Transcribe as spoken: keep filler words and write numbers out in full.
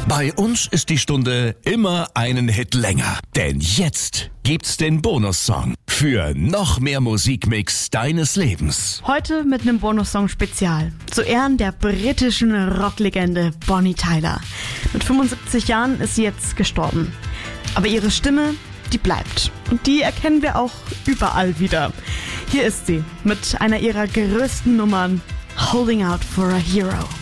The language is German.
Bei uns ist die Stunde immer einen Hit länger. Denn jetzt gibt's den Bonussong für noch mehr Musikmix deines Lebens. Heute mit einem Bonussong-Spezial. Zu Ehren der britischen Rocklegende Bonnie Tyler. Mit fünfundsiebzig Jahren ist sie jetzt gestorben. Aber ihre Stimme, die bleibt. Und die erkennen wir auch überall wieder. Hier ist sie mit einer ihrer größten Nummern, Holding Out for a Hero.